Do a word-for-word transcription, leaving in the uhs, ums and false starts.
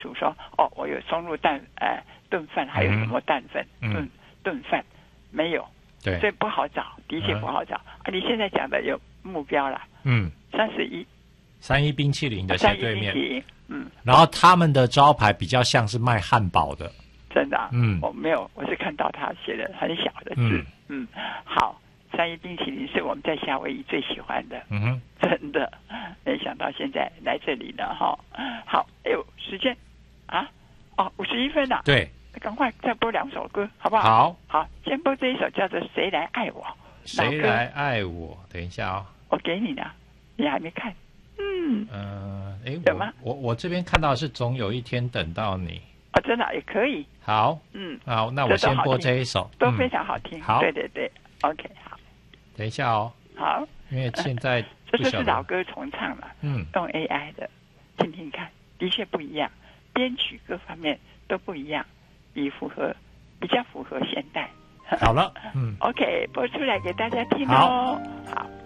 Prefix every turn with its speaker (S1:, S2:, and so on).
S1: 楚说，哦，我有松露蛋呃炖饭，还有什么蛋粉、
S2: 嗯、
S1: 炖炖饭，没有，
S2: 对，
S1: 所以不好找，的确不好找。嗯、啊，你现在讲的有目标了，
S2: 嗯，
S1: 三十一，
S2: 三一冰淇淋的斜对面，
S1: 嗯，
S2: 然后他们的招牌比较像是卖汉堡的，
S1: 真的、啊，
S2: 嗯，
S1: 我没有，我是看到他写的很小的字，嗯，嗯好。三一冰淇淋是我们在夏威夷最喜欢的，
S2: 嗯哼，
S1: 真的，没想到现在来这里了哈。好，哎呦，时间啊，哦，五十一分了，
S2: 对，
S1: 赶快再播两首歌，好不好？
S2: 好，
S1: 好，先播这一首叫做《谁来爱我》，
S2: 谁来爱我？等一下啊、哦，
S1: 我给你的，你还没看？嗯，
S2: 呃，哎，
S1: 有吗？
S2: 我我这边看到是总有一天等到你。
S1: 哦，真的也可以。
S2: 好，
S1: 嗯，
S2: 好，那我先播这一首，
S1: 都非常好听。
S2: 嗯、好，
S1: 对对对 ，OK， 好。
S2: 等一下哦。
S1: 好，
S2: 因为现在
S1: 这就是老歌重唱了，
S2: 嗯，
S1: 用 A I 的，听听看，的确不一样，编曲各方面都不一样，比符合比较符合现代。
S2: 好了，嗯
S1: ，OK， 播出来给大家听哦。好。好